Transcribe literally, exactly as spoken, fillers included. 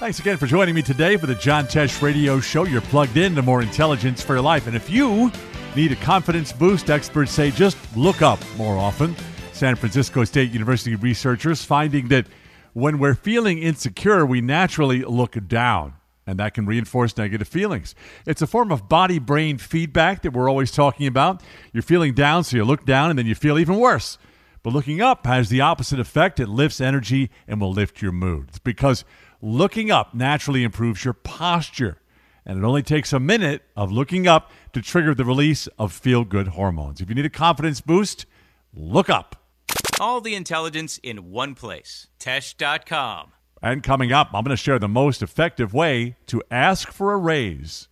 Thanks again for joining me today for the John Tesh Radio Show. You're plugged in to more intelligence for your life. And if you need a confidence boost, experts say just look up more often. San Francisco State University researchers finding that when we're feeling insecure, we naturally look down, and that can reinforce negative feelings. It's a form of body-brain feedback that we're always talking about. You're feeling down, so you look down, and then you feel even worse. But looking up has the opposite effect. It lifts energy and will lift your mood. It's because looking up naturally improves your posture. And it only takes a minute of looking up to trigger the release of feel-good hormones. If you need a confidence boost, look up. All the intelligence in one place. Tesh dot com. And coming up, I'm going to share the most effective way to ask for a raise.